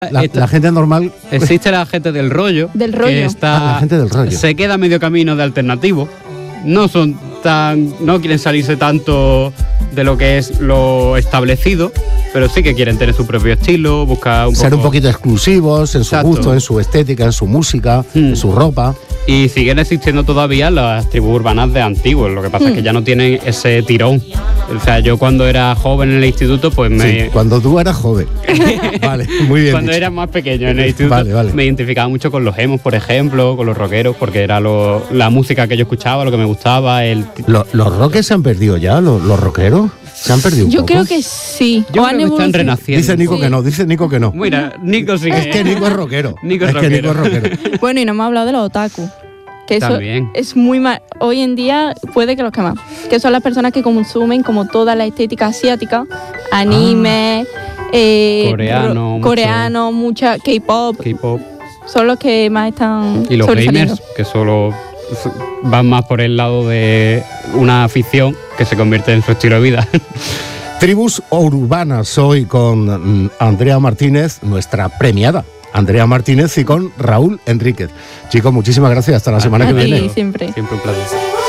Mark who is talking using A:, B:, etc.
A: La gente normal.
B: Existe la gente del rollo.
C: Del rollo.
B: Que
A: La gente del rollo.
B: se queda a medio camino de alternativo. No quieren salirse tanto de lo que es lo establecido, pero sí que quieren tener su propio estilo, buscar
A: Ser un poquito exclusivos en su
B: Exacto.
A: gusto, en su estética, en su música, en su ropa.
B: Y siguen existiendo todavía las tribus urbanas de antiguos. Lo que pasa es que ya no tienen ese tirón. O sea, yo cuando era joven en el instituto, pues
A: Sí, cuando tú eras joven. Vale, muy bien.
B: Cuando
A: dicho.
B: era más pequeño en el instituto,
A: Vale.
B: me identificaba mucho con los emos, por ejemplo, con los rockeros, porque era la música que yo escuchaba, lo que me gustaba.
A: ¿Los rockers se han perdido ya? ¿Los rockeros? ¿Se han perdido un
C: Yo
A: poco?
C: creo que sí.
B: Yo
C: O
B: creo
C: han
B: que están
C: evolucionado.
B: renaciendo.
A: Dice Nico que no.
B: Mira, Nico sí que...
A: Es que Nico es rockero.
B: Nico es
A: que Nico es
B: rockero.
A: rockero.
C: Bueno, y no hemos hablado de los otaku. Que eso
B: También.
C: es muy mal. Hoy en día puede que los que más. Que son las personas que consumen como toda la estética asiática, anime,
B: Coreano,
C: mucha K-pop.
B: K-pop.
C: Son los que más están
B: Y los
C: sobresaliendo.
B: gamers, que solo van más por el lado de una afición que se convierte en su estilo de vida.
A: Tribus urbanas hoy con Andrea Martínez, nuestra premiada. Andrea Martínez y con Raúl Enríquez. Chicos, muchísimas gracias. Hasta la semana que
C: A ti,
A: viene.
C: siempre.
B: Siempre un placer.